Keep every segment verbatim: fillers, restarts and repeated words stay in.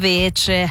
invece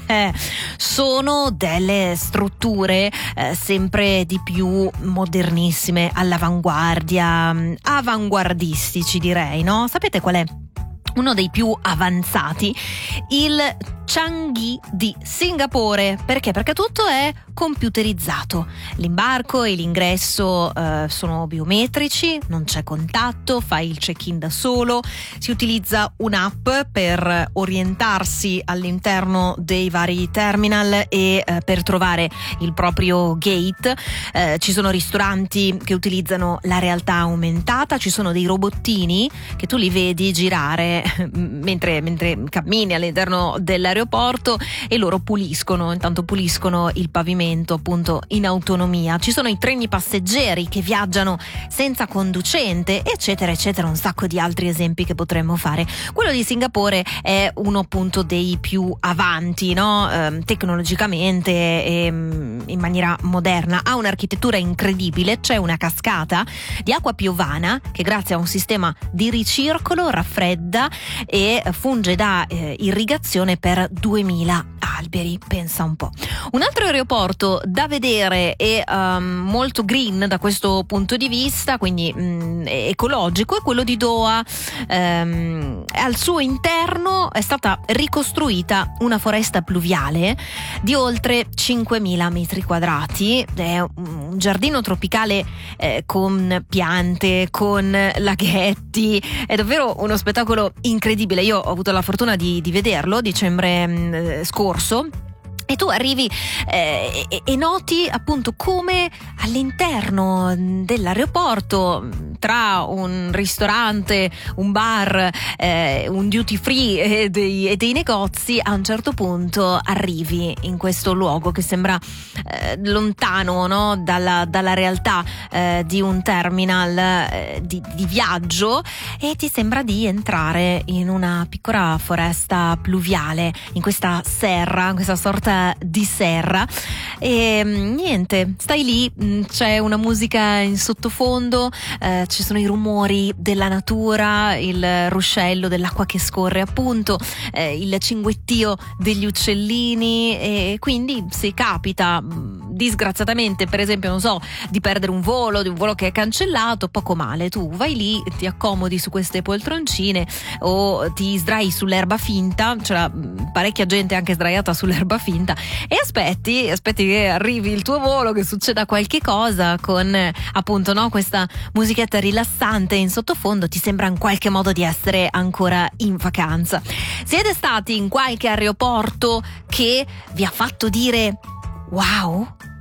sono delle strutture eh, sempre di più modernissime, all'avanguardia, avanguardistici direi, no? Sapete qual è uno dei più avanzati? Il Changi di Singapore. Perché? Perché tutto è computerizzato. L'imbarco e l'ingresso eh, sono biometrici, non c'è contatto, fai il check-in da solo, si utilizza un'app per orientarsi all'interno dei vari terminal e eh, per trovare il proprio gate. Eh, ci sono ristoranti che utilizzano la realtà aumentata, ci sono dei robottini che tu li vedi girare mentre, mentre cammini all'interno dell'aeroporto e loro puliscono, intanto puliscono il pavimento appunto in autonomia. Ci sono i treni passeggeri che viaggiano senza conducente, eccetera eccetera, un sacco di altri esempi che potremmo fare. Quello di Singapore è uno appunto dei più avanti, no? Eh, tecnologicamente e in maniera moderna. Ha un'architettura incredibile, c'è una cascata di acqua piovana che grazie a un sistema di ricircolo raffredda e funge da eh, irrigazione per duemila alberi, pensa un po'. Un altro aeroporto da vedere e um, molto green da questo punto di vista, quindi mh, ecologico, è quello di Doha. Um, al suo interno è stata ricostruita una foresta pluviale di oltre cinquemila metri quadrati. È un giardino tropicale eh, con piante, con laghetti, è davvero uno spettacolo incredibile. Io ho avuto la fortuna di, di vederlo dicembre mh, scorso. E tu arrivi eh, e, e noti appunto come all'interno dell'aeroporto, tra un ristorante, un bar, eh, un duty free e dei, e dei negozi, a un certo punto arrivi in questo luogo che sembra eh, lontano, no? dalla, dalla realtà eh, di un terminal eh, di, di viaggio, e ti sembra di entrare in una piccola foresta pluviale, in questa serra, in questa sorta di serra. E niente, stai lì, c'è una musica in sottofondo, eh, ci sono i rumori della natura, il ruscello dell'acqua che scorre appunto, eh, il cinguettio degli uccellini, e quindi se capita disgraziatamente, per esempio, non so, di perdere un volo, di un volo che è cancellato, poco male, tu vai lì, ti accomodi su queste poltroncine o ti sdrai sull'erba finta, c'era parecchia gente anche sdraiata sull'erba finta, e aspetti, aspetti che arrivi il tuo volo, che succeda qualche cosa con appunto no, questa musichetta rilassante in sottofondo. Ti sembra in qualche modo di essere ancora in vacanza. Siete stati in qualche aeroporto che vi ha fatto dire wow?